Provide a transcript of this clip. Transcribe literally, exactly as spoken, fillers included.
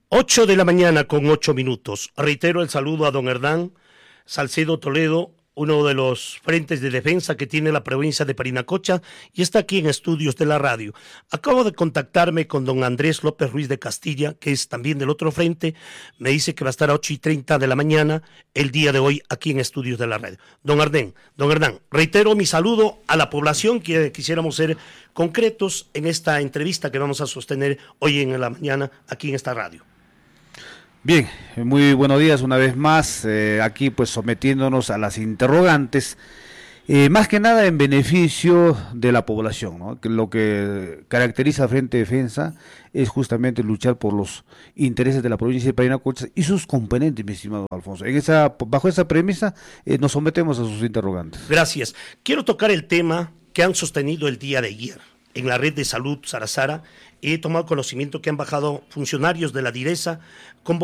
Ocho de la mañana con ocho minutos. Reitero el saludo a don Hernán Salcedo Toledo, uno de los frentes de defensa que tiene la provincia de Parinacocha y está aquí en estudios de la radio. Acabo de contactarme con don Andrés López Ruiz de Castilla, que es también del otro frente. Me dice que va a estar a ocho y treinta de la mañana el día de hoy aquí en estudios de la radio. Don Hernán, don Hernán, reitero mi saludo a la población, que quisiéramos ser concretos en esta entrevista que vamos a sostener hoy en la mañana aquí en esta radio. Bien, muy buenos días una vez más, eh, aquí pues sometiéndonos a las interrogantes, eh, más que nada en beneficio de la población, ¿no? Que lo que caracteriza al Frente de Defensa es justamente luchar por los intereses de la provincia de Parinacocha y sus componentes, mi estimado Alfonso. En esa, bajo esa premisa eh, nos sometemos a sus interrogantes. Gracias. Quiero tocar el tema que han sostenido el día de ayer en la red de salud Sarasara. He tomado conocimiento que han bajado funcionarios de la DIRESA con